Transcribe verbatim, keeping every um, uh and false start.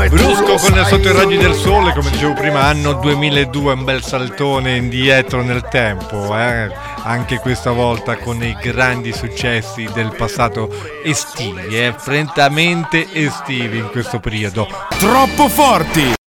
Brusco con Sotto i raggi del sole, come dicevo prima, anno duemiladue, un bel saltone indietro nel tempo, eh? Anche questa volta con i grandi successi del passato estivi, eh? Freddamente estivi in questo periodo. Troppo forti!